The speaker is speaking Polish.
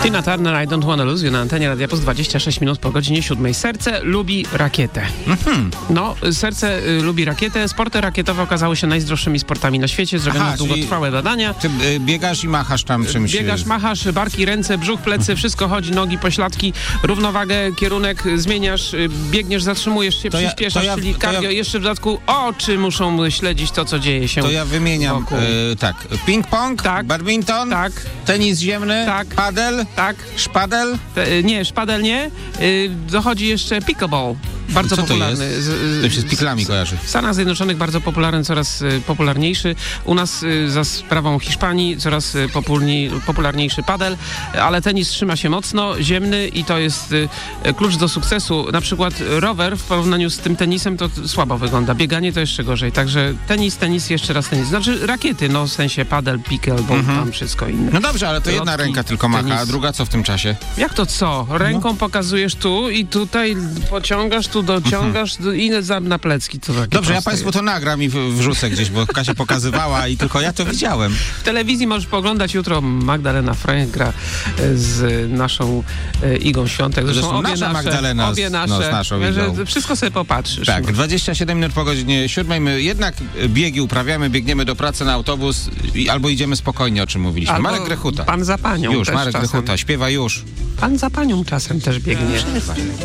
Tina Turner, I Don't Wanna Lose You na antenie Radia Plus, 26 minut po godzinie 7. Serce lubi rakietę. No, serce lubi rakietę. Sporty rakietowe okazały się najzdroższymi sportami na świecie. Zrobiono długotrwałe badania. Ty biegasz i machasz tam czymś. Biegasz, machasz, barki, ręce, brzuch, plecy, wszystko chodzi, nogi, pośladki, równowagę, kierunek zmieniasz, biegniesz, zatrzymujesz się, przyspieszasz, czyli cardio. Jeszcze w dodatku oczy muszą śledzić to, co dzieje się. To ja wymieniam, tak, ping-pong, tak, badminton, tak, tenis ziemny, tak, padel, tak, szpadel. Nie, szpadel nie. Dochodzi jeszcze pickleball. Bardzo co popularny. To się z piklami kojarzy. W Stanach Zjednoczonych bardzo popularny, coraz popularniejszy. U nas za sprawą Hiszpanii coraz popularniejszy padel, ale tenis trzyma się mocno, ziemny i to jest klucz do sukcesu. Na przykład rower w porównaniu z tym tenisem to słabo wygląda. Bieganie to jeszcze gorzej. Także tenis, jeszcze raz tenis. Znaczy rakiety, no w sensie padel, pickleball, tam wszystko inne. No dobrze, ale to jedna ręka tylko macha, a druga co w tym czasie? Jak to co? Ręką pokazujesz tu i tutaj pociągasz, tu dociągasz i na plecki. To takie dobrze, ja Państwu to nagram i wrzucę gdzieś, bo Kasia pokazywała i tylko ja to widziałem. W telewizji możesz poglądać jutro. Magdalena Frank gra z naszą Igą Świątek. Zresztą nasza Magdalena obie nasze. Z naszą Igą. Wszystko sobie popatrzysz. Tak, 27 minut po godzinie 7. My jednak biegi uprawiamy, biegniemy do pracy na autobus albo idziemy spokojnie, o czym mówiliśmy. Albo Marek Grechuta. Pan za panią. Już, też Marek czasem. Grechuta śpiewa już. Pan za panią czasem też biegnie.